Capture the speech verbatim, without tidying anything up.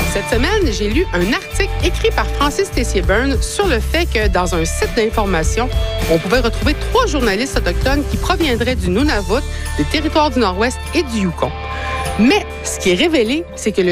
Cette semaine, j'ai lu un article écrit par Francis Tessier-Burns sur le fait que dans un site d'information, on pouvait retrouver trois journalistes autochtones qui proviendraient du Nunavut, des territoires du Nord-Ouest et du Yukon. Mais ce qui est révélé, c'est que le